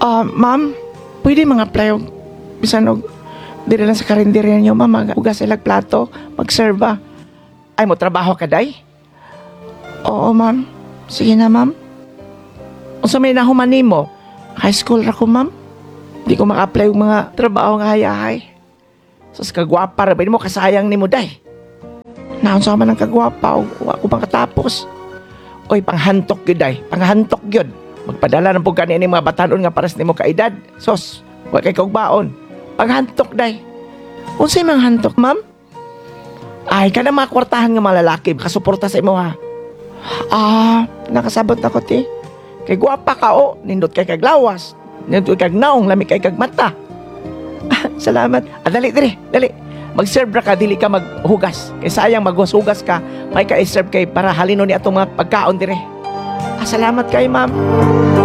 Ma'am, pwede mga apply og bisan og diri lang sa karinderya niyo, ma'am, hugas sila plato, mag-serve ba? Ay mo trabaho ka day? Oo, ma'am. Sige na, ma'am. Unsa may nahuman nimo? High school ra ko, ma'am. Di ko maka-apply og mga trabaho nga hayahay. Sus kagwapa ra ba mo kasayang nimo day? Naunsa man ang kagwapa og wa ko makatapos. Oy, panghantok gyud day, panghantok gyud. Magpadala ng pug kani mga batanon nga paras nimo ka edad. Sos, wa kay kaugbaon. Panghantok day. Unsay mang hantok, ma'am? Ay, kana mga kwartahan nga mga lalaki kasuporta sa imo ha. Nakasabot ako ti. Kay guwapa ka o, nindot kay kaglawas. Nindot kay kagnaong, lami kay kagmata. Salamat. Dali, dali. Mag-serve ra ka, dili ka maghugas. Kay sayang maghugas ka, may ka-serve kay para halino ni atong mga pagkaon dire. Salamat kay ma'am.